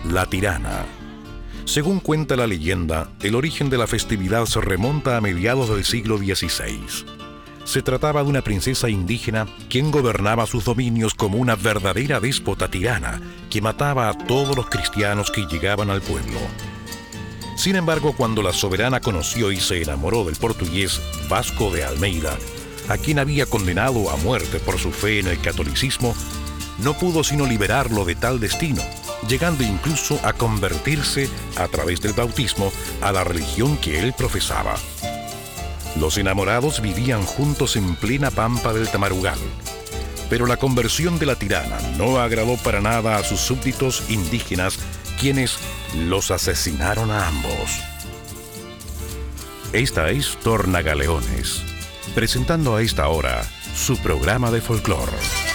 La Tirana. Según cuenta la leyenda, el origen de la festividad se remonta a mediados del siglo XVI. Se trataba de una princesa indígena quien gobernaba sus dominios como una verdadera déspota tirana que mataba a todos los cristianos que llegaban al pueblo. Sin embargo, cuando la soberana conoció y se enamoró del portugués Vasco de Almeida, a quien había condenado a muerte por su fe en el catolicismo, no pudo sino liberarlo de tal destino, llegando incluso a convertirse, a través del bautismo, a la religión que él profesaba. Los enamorados vivían juntos en plena pampa del Tamarugal, pero la conversión de la tirana no agradó para nada a sus súbditos indígenas, quienes los asesinaron a ambos. Esta es Tornagaleones, presentando a esta hora su programa de folclore.